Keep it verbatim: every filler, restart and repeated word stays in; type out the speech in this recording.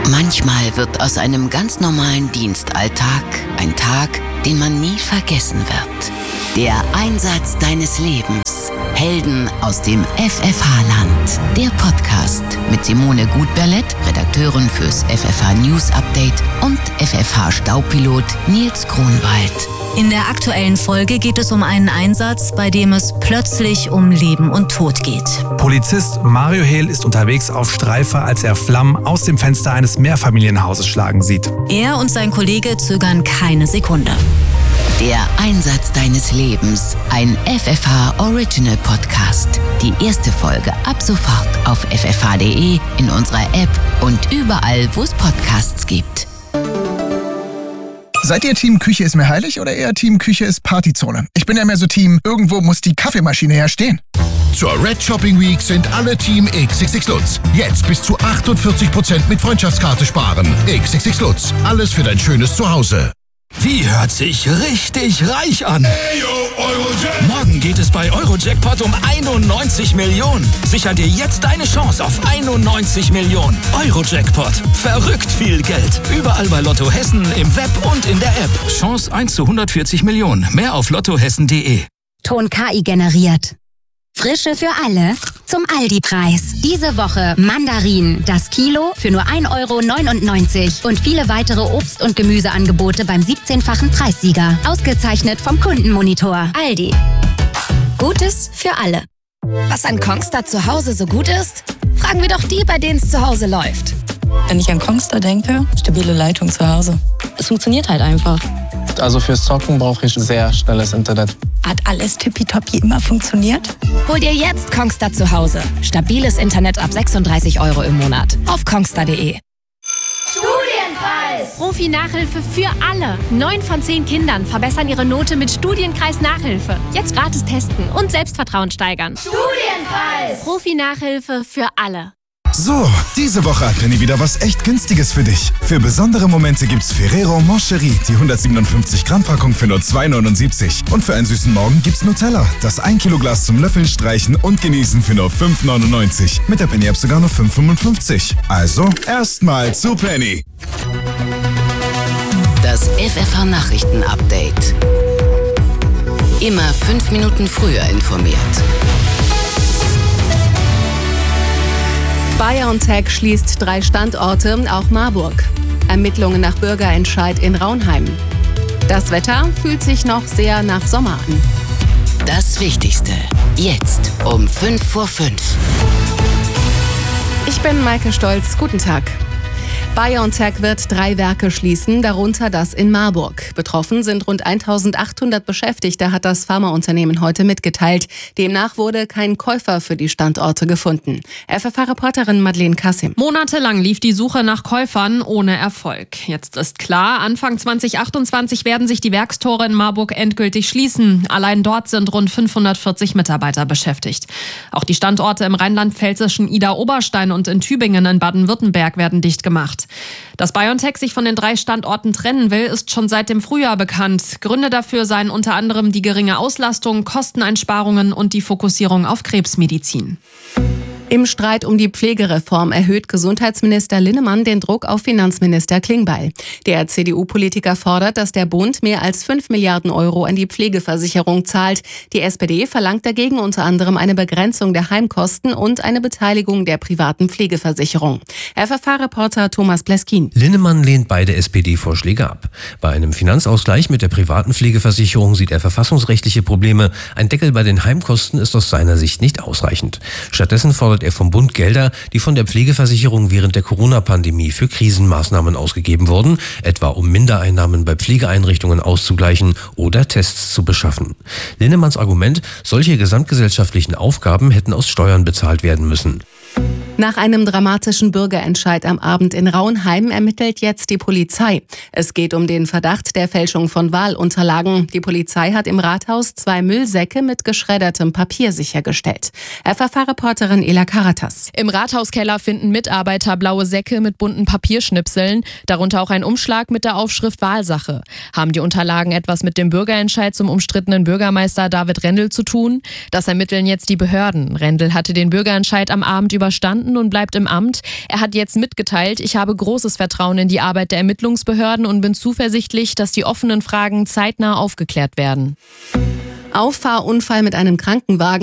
Manchmal wird aus einem ganz normalen Dienstalltag ein Tag, den man nie vergessen wird. Der Einsatz deines Lebens. Helden aus dem F F H-Land. Der Podcast mit Simone Gutberlet, Redakteurin fürs F F H News Update, und F F H-Staupilot Nils Kronwald. In der aktuellen Folge geht es um einen Einsatz, bei dem es plötzlich um Leben und Tod geht. Polizist Mario Hehl ist unterwegs auf Streife, als er Flammen aus dem Fenster eines Mehrfamilienhauses schlagen sieht. Er und sein Kollege zögern keine Sekunde. Der Einsatz deines Lebens, ein F F H Original Podcast. Die erste Folge ab sofort auf f f h punkt d e, in unserer App und überall, wo es Podcasts gibt. Seid ihr Team Küche ist mir heilig oder eher Team Küche ist Partyzone? Ich bin ja mehr so Team, irgendwo muss die Kaffeemaschine her stehen. Zur Red Shopping Week sind alle Team X X X Lutz. Jetzt bis zu achtundvierzig Prozent mit Freundschaftskarte sparen. X X X Lutz. Alles für dein schönes Zuhause. Die hört sich richtig reich an. Hey, yo, Eurojackpot. Morgen geht es bei Eurojackpot um einundneunzig Millionen. Sicher dir jetzt deine Chance auf einundneunzig Millionen. Eurojackpot. Verrückt viel Geld. Überall bei Lotto Hessen, im Web und in der App. Chance eins zu hundertvierzig Millionen. Mehr auf lottohessen punkt de. Ton K I generiert. Frische für alle zum Aldi-Preis. Diese Woche Mandarinen, das Kilo für nur ein Euro neunundneunzig und viele weitere Obst- und Gemüseangebote beim siebzehnfachen Preissieger. Ausgezeichnet vom Kundenmonitor. Aldi. Gutes für alle. Was an Kongstar zu Hause so gut ist? Fragen wir doch die, bei denen es zu Hause läuft. Wenn ich an Kongstar denke, stabile Leitung zu Hause. Es funktioniert halt einfach. Also fürs Zocken brauche ich sehr schnelles Internet. Hat alles tippitoppi immer funktioniert? Hol dir jetzt Kongstar zu Hause. Stabiles Internet ab sechsunddreißig Euro im Monat. Auf kongstar punkt de. Studienpreis! Profi-Nachhilfe für alle. Neun von zehn Kindern verbessern ihre Note mit Studienkreis Nachhilfe. Jetzt gratis testen und Selbstvertrauen steigern. Studienpreis! Profi-Nachhilfe für alle. So, diese Woche hat Penny wieder was echt Günstiges für dich. Für besondere Momente gibt's Ferrero Moncherie, die hundertsiebenundfünfzig Gramm Packung für nur zwei neunundsiebzig. Und für einen süßen Morgen gibt's Nutella, das ein Kilo Glas zum Löffeln, Streichen und Genießen für nur fünf neunundneunzig. Mit der Penny App sogar nur fünf fünfundfünfzig. Also, erstmal zu Penny. Das F F H Nachrichten Update. Immer fünf Minuten früher informiert. BioNTech schließt drei Standorte, auch Marburg. Ermittlungen nach Bürgerentscheid in Raunheim. Das Wetter fühlt sich noch sehr nach Sommer an. Das Wichtigste jetzt um fünf vor fünf. Ich bin Maike Stolz. Guten Tag. BioNTech wird drei Werke schließen, darunter das in Marburg. Betroffen sind rund eintausendachthundert Beschäftigte, hat das Pharmaunternehmen heute mitgeteilt. Demnach wurde kein Käufer für die Standorte gefunden. F F H-Reporterin Madeleine Kassim. Monatelang lief die Suche nach Käufern ohne Erfolg. Jetzt ist klar, Anfang zwanzig achtundzwanzig werden sich die Werkstore in Marburg endgültig schließen. Allein dort sind rund fünfhundertvierzig Mitarbeiter beschäftigt. Auch die Standorte im rheinland-pfälzischen Idar-Oberstein und in Tübingen in Baden-Württemberg werden dicht gemacht. Dass BioNTech sich von den drei Standorten trennen will, ist schon seit dem Frühjahr bekannt. Gründe dafür seien unter anderem die geringe Auslastung, Kosteneinsparungen und die Fokussierung auf Krebsmedizin. Im Streit um die Pflegereform erhöht Gesundheitsminister Linnemann den Druck auf Finanzminister Klingbeil. Der C D U-Politiker fordert, dass der Bund mehr als fünf Milliarden Euro an die Pflegeversicherung zahlt. Die S P D verlangt dagegen unter anderem eine Begrenzung der Heimkosten und eine Beteiligung der privaten Pflegeversicherung. F F H-Reporter Thomas Pleskin. Linnemann lehnt beide S P D-Vorschläge ab. Bei einem Finanzausgleich mit der privaten Pflegeversicherung sieht er verfassungsrechtliche Probleme. Ein Deckel bei den Heimkosten ist aus seiner Sicht nicht ausreichend. Stattdessen fordert er vom Bund Gelder, die von der Pflegeversicherung während der Corona-Pandemie für Krisenmaßnahmen ausgegeben wurden, etwa um Mindereinnahmen bei Pflegeeinrichtungen auszugleichen oder Tests zu beschaffen. Linnemanns Argument, solche gesamtgesellschaftlichen Aufgaben hätten aus Steuern bezahlt werden müssen. Nach einem dramatischen Bürgerentscheid am Abend in Raunheim ermittelt jetzt die Polizei. Es geht um den Verdacht der Fälschung von Wahlunterlagen. Die Polizei hat im Rathaus zwei Müllsäcke mit geschreddertem Papier sichergestellt. F F H-Reporterin Ela Karatas. Im Rathauskeller finden Mitarbeiter blaue Säcke mit bunten Papierschnipseln, darunter auch ein Umschlag mit der Aufschrift Wahlsache. Haben die Unterlagen etwas mit dem Bürgerentscheid zum umstrittenen Bürgermeister David Rendel zu tun? Das ermitteln jetzt die Behörden. Rendel hatte den Bürgerentscheid am Abend überstanden gestanden und bleibt im Amt. Er hat jetzt mitgeteilt, ich habe großes Vertrauen in die Arbeit der Ermittlungsbehörden und bin zuversichtlich, dass die offenen Fragen zeitnah aufgeklärt werden. Auffahrunfall mit einem Krankenwagen.